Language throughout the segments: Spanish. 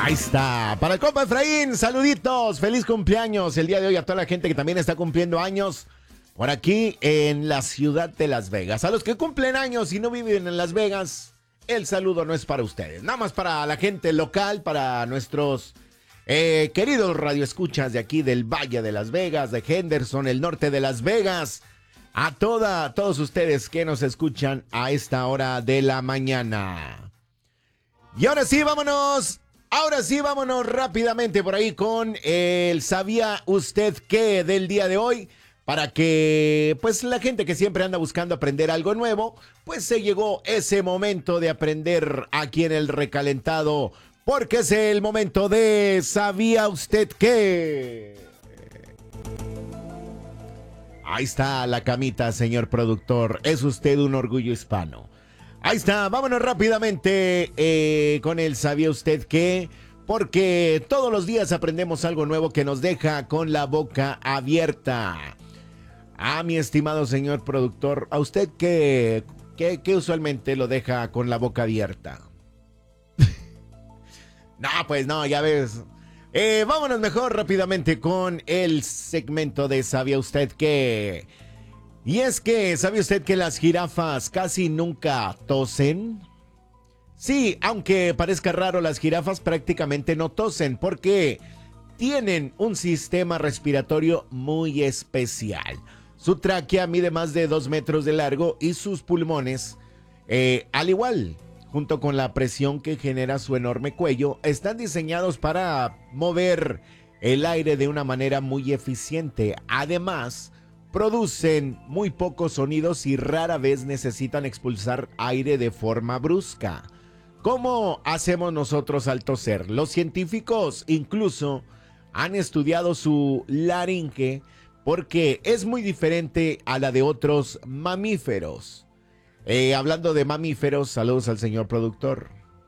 Ahí está. Para el compa Efraín, saluditos. Feliz cumpleaños el día de hoy a toda la gente que también está cumpliendo años por aquí en la ciudad de Las Vegas. A los que cumplen años y no viven en Las Vegas, el saludo no es para ustedes. Nada más para la gente local, para nuestros queridos radioescuchas de aquí del Valle de Las Vegas, de Henderson, el norte de Las Vegas. A todos ustedes que nos escuchan a esta hora de la mañana. Y ahora sí, vámonos. Ahora sí, vámonos rápidamente por ahí con el ¿Sabía usted qué? Del día de hoy? Para que, pues, la gente que siempre anda buscando aprender algo nuevo, pues se llegó ese momento de aprender aquí en el recalentado, porque es el momento de ¿Sabía usted qué? Ahí está la camita, señor productor. Es usted un orgullo hispano. Ahí está, vámonos rápidamente con el ¿Sabía usted qué? Porque todos los días aprendemos algo nuevo que nos deja con la boca abierta. Mi estimado señor productor, ¿a usted qué usualmente lo deja con la boca abierta? No, pues no, ya ves. Vámonos mejor rápidamente con el segmento de ¿Sabía usted qué? Y es que, ¿sabe usted que las jirafas casi nunca tosen? Sí, aunque parezca raro, las jirafas prácticamente no tosen porque tienen un sistema respiratorio muy especial. Su tráquea mide más de 2 metros de largo y sus pulmones, al igual, junto con la presión que genera su enorme cuello, están diseñados para mover el aire de una manera muy eficiente. Además, producen muy pocos sonidos y rara vez necesitan expulsar aire de forma brusca. ¿Cómo hacemos nosotros al toser? Los científicos incluso han estudiado su laringe porque es muy diferente a la de otros mamíferos. Hablando de mamíferos, saludos al señor productor.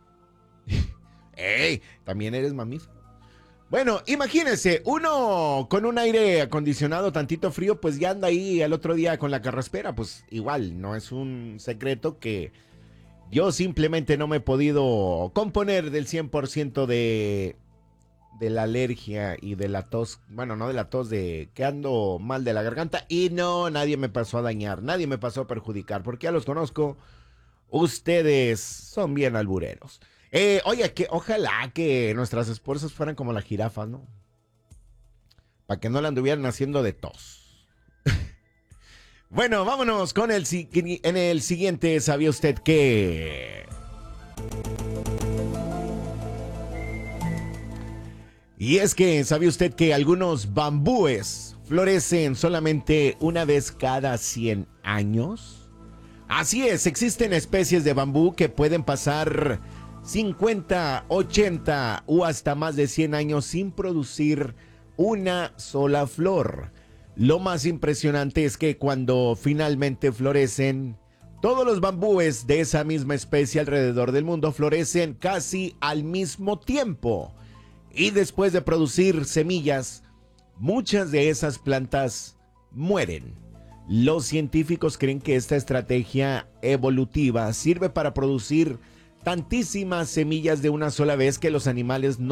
¡Ey! ¿También eres mamífero? Bueno, imagínense, uno con un aire acondicionado tantito frío, pues ya anda ahí al otro día con la carraspera. Pues igual, no es un secreto que yo simplemente no me he podido componer del 100% de la alergia y de la tos. Bueno, no de la tos, de que ando mal de la garganta. Y no, nadie me pasó a dañar, nadie me pasó a perjudicar, porque ya los conozco. Ustedes son bien albureros. Oye, que ojalá que nuestras esposas fueran como las jirafas, ¿no? Para que no la anduvieran haciendo de tos. Bueno, vámonos con en el siguiente ¿Sabía usted qué? Y es que, ¿sabe usted que algunos bambúes florecen solamente una vez cada 100 años? Así es, existen especies de bambú que pueden pasar 50, 80 o hasta más de 100 años sin producir una sola flor. Lo más impresionante es que cuando finalmente florecen, todos los bambúes de esa misma especie alrededor del mundo florecen casi al mismo tiempo. Y después de producir semillas, muchas de esas plantas mueren. Los científicos creen que esta estrategia evolutiva sirve para producir tantísimas semillas de una sola vez que los animales no